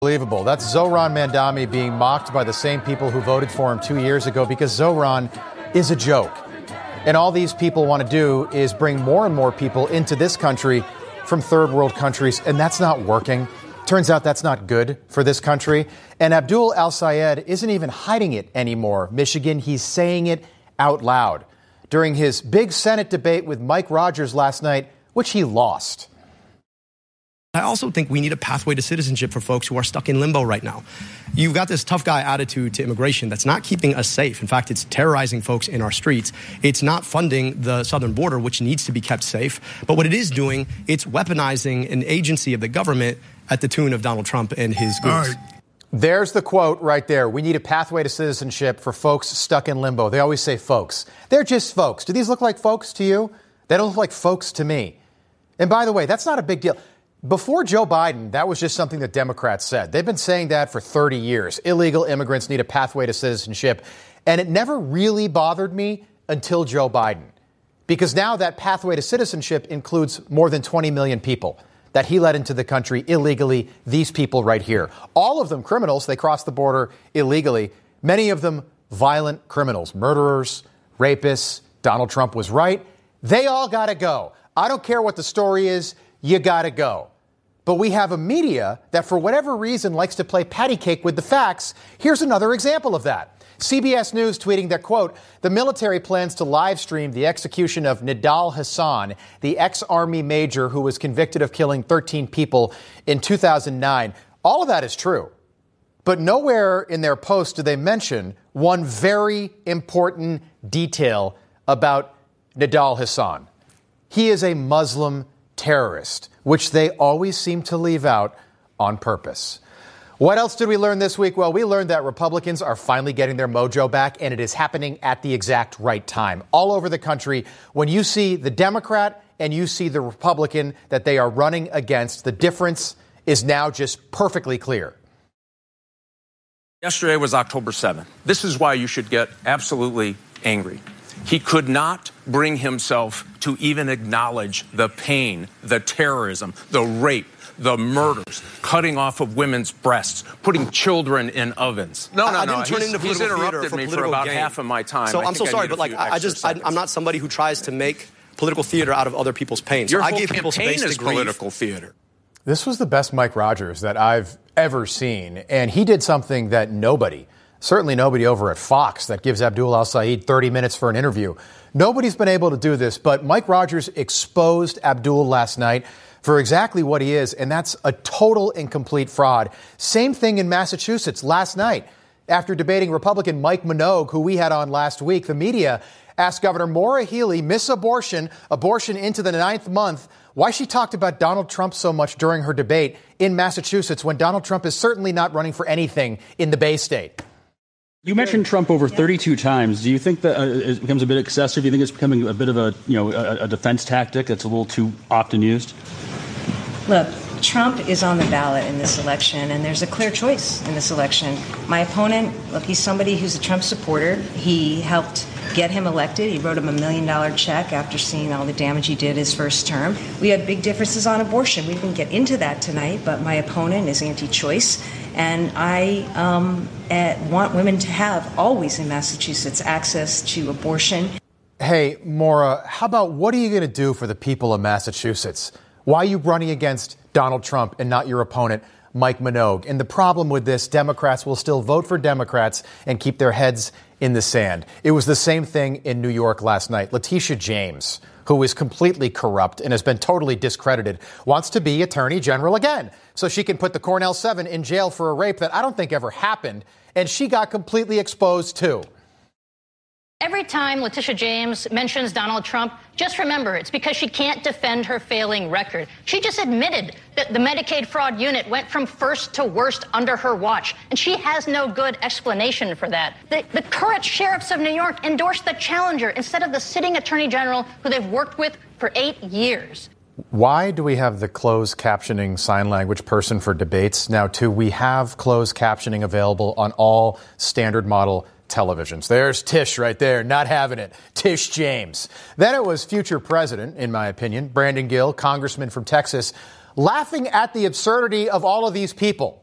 Unbelievable. That's Zohran Mamdani being mocked by the same people who voted for him 2 years ago because Zohran is a joke. And all these people want to do is bring more and more people into this country from third world countries, and that's not working. Turns out that's not good for this country. And Abdul Al-Sayed isn't even hiding it anymore. Michigan, he's saying it out loud during his big Senate debate with Mike Rogers last night, which he lost. I also think we need a pathway to citizenship for folks who are stuck in limbo right now. You've got this tough guy attitude to immigration that's not keeping us safe. In fact, it's terrorizing folks in our streets. It's not funding the southern border, which needs to be kept safe. But what it is doing, it's weaponizing an agency of the government at the tune of Donald Trump and his goons. There's the quote right there. We need a pathway to citizenship for folks stuck in limbo. They always say folks. They're just folks. Do these look like folks to you? They don't look like folks to me. And by the way, that's not a big deal. Before Joe Biden, that was just something that Democrats said. They've been saying that for 30 years. Illegal immigrants need a pathway to citizenship. And it never really bothered me until Joe Biden. Because now that pathway to citizenship includes more than 20 million people that he let into the country illegally, these people right here. All of them criminals. They crossed the border illegally. Many of them violent criminals, murderers, rapists. Donald Trump was right. They all got to go. I don't care what the story is. You got to go. But we have a media that, for whatever reason, likes to play patty cake with the facts. Here's another example of that. CBS News tweeting that, quote, the military plans to live stream the execution of Nidal Hasan, the ex-Army major who was convicted of killing 13 people in 2009. All of that is true. But nowhere in their post do they mention one very important detail about Nidal Hasan. He is a Muslim terrorist, which they always seem to leave out on purpose. What else did we learn this week? Well, we learned that Republicans are finally getting their mojo back, and it is happening at the exact right time. All over the country, when you see the Democrat and you see the Republican that they are running against, the difference is now just perfectly clear. Yesterday was October 7th. This is why you should get absolutely angry. He could not bring himself to even acknowledge the pain, the terrorism, the rape, the murders, cutting off of women's breasts, putting children in ovens. No. He's interrupted me for about half of my time. So I'm so sorry, but I'm not somebody who tries to make political theater out of other people's pain. So Your I whole give people campaign space is to grieve. political theater. This was the best Mike Rogers that I've ever seen, and he did something that certainly nobody over at Fox that gives Abdul Al-Sayed 30 minutes for an interview. Nobody's been able to do this, but Mike Rogers exposed Abdul last night for exactly what he is, and that's a total and complete fraud. Same thing in Massachusetts last night. After debating Republican Mike Minogue, who we had on last week, the media asked Governor Maura Healey, Miss Abortion into the 9th month, why she talked about Donald Trump so much during her debate in Massachusetts when Donald Trump is certainly not running for anything in the Bay State. You mentioned Trump over 32 times. Do you think that it becomes a bit excessive? Do you think it's becoming a bit of a defense tactic that's a little too often used? Look, Trump is on the ballot in this election, and there's a clear choice in this election. My opponent, look, he's somebody who's a Trump supporter. He helped get him elected. He wrote him $1 million check after seeing all the damage he did his first term. We had big differences on abortion. We didn't get into that tonight, but my opponent is anti-choice. And I want women to have always in Massachusetts access to abortion. Hey, Maura, how about what are you going to do for the people of Massachusetts? Why are you running against Donald Trump and not your opponent, Mike Minogue? And the problem with this, Democrats will still vote for Democrats and keep their heads in the sand. It was the same thing in New York last night. Letitia James, who is completely corrupt and has been totally discredited, wants to be Attorney General again so she can put the Cornell 7 in jail for a rape that I don't think ever happened. And she got completely exposed, too. Every time Letitia James mentions Donald Trump, just remember it's because she can't defend her failing record. She just admitted that the Medicaid fraud unit went from first to worst under her watch, and she has no good explanation for that. The current sheriffs of New York endorsed the challenger instead of the sitting attorney general who they've worked with for 8 years. Why do we have the closed captioning sign language person for debates? Now, too, we have closed captioning available on all standard model televisions. There's Tish right there, not having it. Tish James. Then it was future president, in my opinion, Brandon Gill, congressman from Texas, laughing at the absurdity of all of these people.